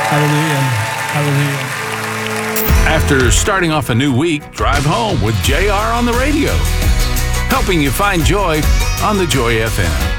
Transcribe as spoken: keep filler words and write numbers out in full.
Hallelujah. Hallelujah. After starting off a new week, drive home with J R on the radio, helping you find joy on the Joy F M.